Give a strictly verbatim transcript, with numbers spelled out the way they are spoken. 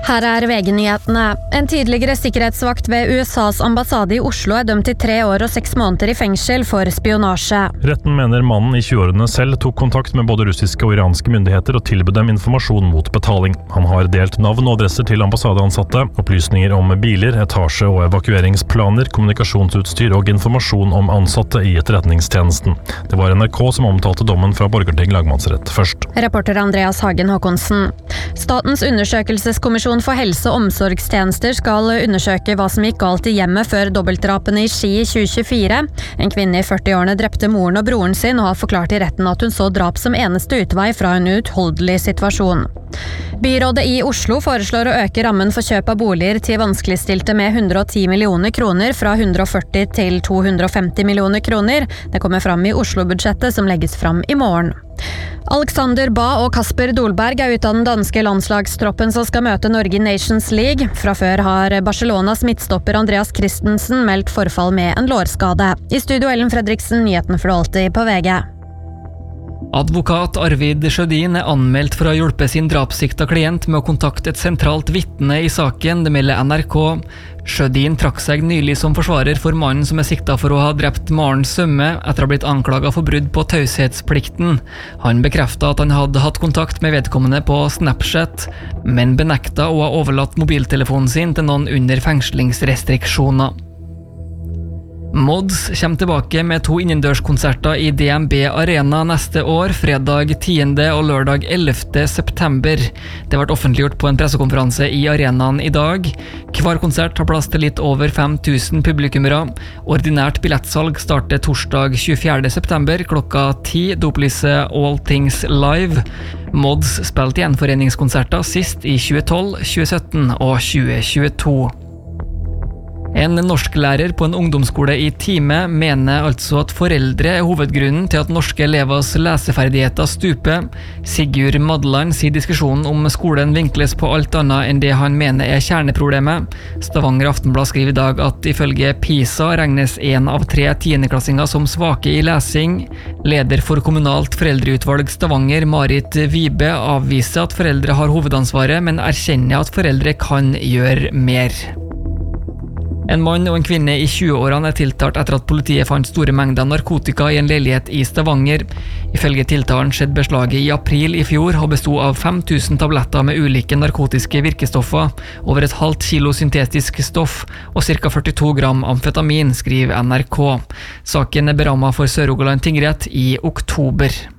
Her er V G-nyhetene. En tidligere sikkerhetsvakt ved U S A's ambassade i Oslo er dømt til tre år og seks måneder i fengsel for spionasje. Retten mener mannen i tjueårene selv tok kontakt med både russiske og iranske myndigheter og tilbød dem informasjon mot betaling. Han har delt navn og adresser til ambassadeansatte, opplysninger om biler, etasje- og evakueringsplaner, kommunikasjonsutstyr og informasjon om ansatte i etterretningstjenesten. Det var N R K som omtalte dommen fra Borgarting lagmannsrett først. Rapporter Andreas Hagen Håkonsen. Statens undersøkelseskommisjon for helse- og omsorgstjenester skal undersøke hva som gikk galt i hjemmet før dobbeltdrapene i Ski i tjue tjuefire. En kvinne i førti-årene drepte moren og broren sin og har forklart i retten at hun så drap som eneste utvei fra en uutholdelig situasjon. Byrådet i Oslo foreslår å øke rammen for kjøp av boliger til vanskeligstilte med hundre og ti millioner kroner fra hundre og førti til to hundre og femti millioner kroner. Det kommer fram i Oslo-budsjettet som legges fram i morgen. Alexander Ba og Kasper Dolberg er ute av den danske landslagstroppen som skal møte Norge i Nations League. Fra før har Barcelonas midtstopper Andreas Christensen meldt forfall med en lårskade. I studio Ellen Fredriksen, nyheten for alltid på V G. Advokat Arvid Sjødin er anmeldt for å ha hjulpet sin drapssikta klient med å kontakte et sentralt vitne i saken, det melder N R K. Sjødin trakk seg nylig som forsvarer for mannen som er sikta for å ha drept Maren Sømme etter å ha blitt anklaget for brudd på taushetsplikten. Han bekreftet at han hadde hatt kontakt med vedkommende på Snapchat, men benekta å ha overlatt mobiltelefonen sin til noen under fengslingsrestriksjoner. Mods kommer tilbake med to innendørskonserter i D N B Arena neste år, fredag tiende og lørdag ellevte september. Det ble offentliggjort på en pressekonferanse i arenaen i dag. Hver konsert har plass til litt over fem tusen publikummere. Ordinært billettsalg starter torsdag tjuefjerde september klokka ti, dopplyser All Things Live. Mods spilte gjenforeningskonserter sist i tjuetolv, tjuesytten og tjue tjueto. En norsklærer på en ungdomsskole i Time mener altså at foreldre er hovedgrunnen til at norske elevers leseferdigheter stuper. Sigurd Madland sier diskusjonen om skolen vinkles på alt annet enn det han mener er kjerneproblemet. Stavanger Aftenblad skriver i dag at ifølge PISA regnes en av tre tiendeklassinger som svake i lesing. Leder for kommunalt foreldreutvalg Stavanger, Marit Vibe, avviser at foreldre har hovedansvaret, men erkjenner at foreldre kan gjøre mer. En mann og en kvinne i tjueårene er tiltalt etter at politiet fant store mengder narkotika i en leilighet i Stavanger. Ifølge tiltalen skjedde beslaget i april i fjor og bestod av fem tusen tabletter med ulike narkotiske virkestoffer, over et halvt kilo syntetisk stoff og ca. førtito gram amfetamin, skriver N R K. Saken er berammet for Sør-Rogaland tingrett i oktober.